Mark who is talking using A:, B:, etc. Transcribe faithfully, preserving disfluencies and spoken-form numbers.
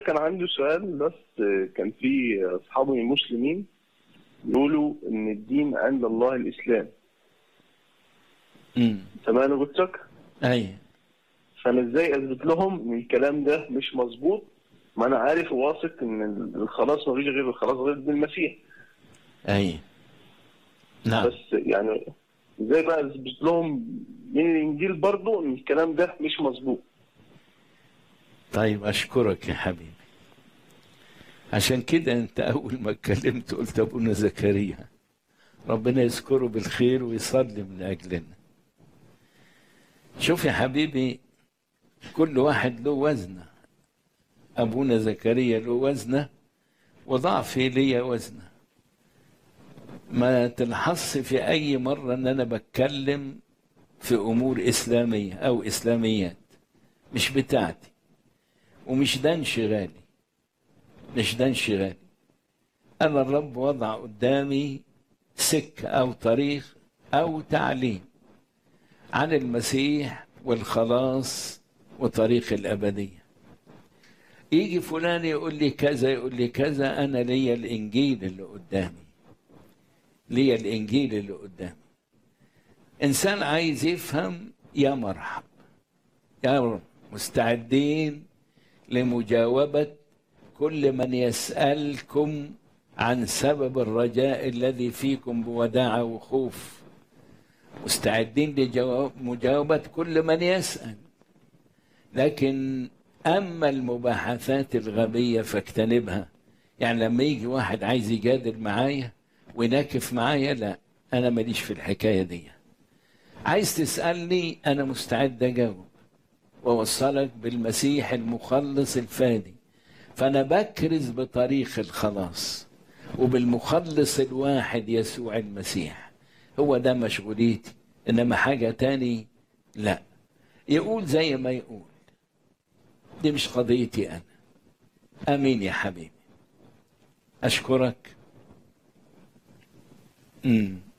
A: كان عندي سؤال بس. كان في أصحابي مسلمين يقولوا إن الدين عند الله الإسلام.
B: امم
A: تمام يا قلت لك.
B: اي
A: فأنا إزاي أثبت لهم إن الكلام ده مش مظبوط؟ ما أنا عارف وواثق إن الخلاص مفيش غير الخلاص غير بالمسيح.
B: اي نعم.
A: بس يعني إزاي بقى أثبت لهم من الإنجيل برضه إن الكلام ده مش مظبوط؟
B: طيب اشكرك يا حبيبي. عشان كده انت اول ما اتكلمت قلت ابونا زكريا ربنا يذكره بالخير ويصلي من اجلنا. شوف يا حبيبي، كل واحد له وزنه. ابونا زكريا له وزنه وضعفي ليا وزنه. ما تلحظش في اي مره ان انا بتكلم في امور اسلاميه او اسلاميات مش بتاعتي، ومش ده انشغالي، مش ده انشغالي. انا الرب وضع قدامي سكه او طريق او تعليم عن المسيح والخلاص وطريق الابديه. يجي فلان يقول لي كذا يقول لي كذا، انا ليا الانجيل اللي قدامي، ليا الانجيل اللي قدامي. انسان عايز يفهم، يا مرحب، يا رب مستعدين لمجاوبه كل من يسالكم عن سبب الرجاء الذي فيكم بوداعه وخوف. مستعدين لمجاوبه كل من يسال. لكن اما المباحثات الغبيه فاجتنبها. يعني لما يجي واحد عايز يجادل معايا ويناكف معايا، لا، انا ماليش في الحكايه دي. عايز تسالني، انا مستعد اجاوب ووصلك بالمسيح المخلص الفادي. فانا بكرز بطريق الخلاص وبالمخلص الواحد يسوع المسيح. هو ده مشغوليتي، انما حاجه تاني لا. يقول زي ما يقول، دي مش قضيتي انا. امين يا حبيبي. اشكرك. امم